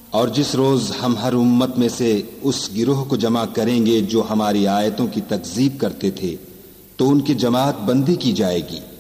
और जिस रोज हम हर उम्मत में से उस गिरोह को जमा करेंगे जो हमारी आयतों की तकज़ीब करते थे, तो उनकी जमात बंदी की जाएगी।